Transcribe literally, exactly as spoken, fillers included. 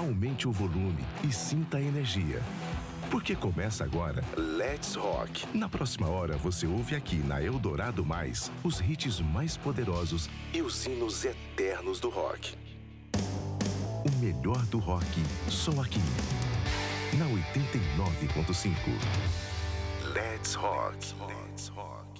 aumente o volume e sinta a energia. Porque começa agora Let's Rock. Na próxima hora você ouve aqui na Eldorado Mais os hits mais poderosos e os hinos eternos do rock. O melhor do rock, só aqui. Na oitenta e nove ponto cinco. Let's Rock. Let's Rock.